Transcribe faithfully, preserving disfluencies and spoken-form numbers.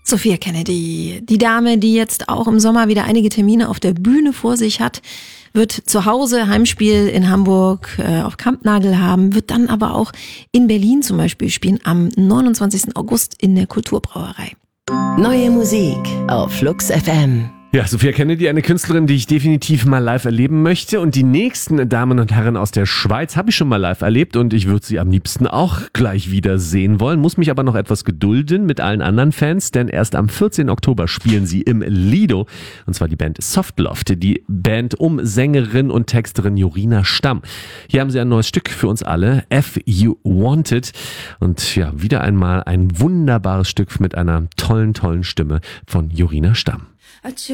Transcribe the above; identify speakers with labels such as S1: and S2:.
S1: Sophia Kennedy, die Dame, die jetzt auch im Sommer wieder einige Termine auf der Bühne vor sich hat, wird zu Hause Heimspiel in Hamburg äh, auf Kampnagel haben, wird dann aber auch in Berlin zum Beispiel spielen am neunundzwanzigsten August in der Kulturbrauerei.
S2: Neue Musik auf Flux F M.
S3: Ja, Sophia Kennedy, eine Künstlerin, die ich definitiv mal live erleben möchte. Und die nächsten Damen und Herren aus der Schweiz habe ich schon mal live erlebt und ich würde sie am liebsten auch gleich wieder sehen wollen. Muss mich aber noch etwas gedulden mit allen anderen Fans, denn erst am vierzehnten Oktober spielen sie im Lido. Und zwar die Band Softloft, die Band um Sängerin und Texterin Jorina Stamm. Hier haben sie ein neues Stück für uns alle, F You Wanted. Und ja, wieder einmal ein wunderbares Stück mit einer tollen, tollen Stimme von Jorina Stamm.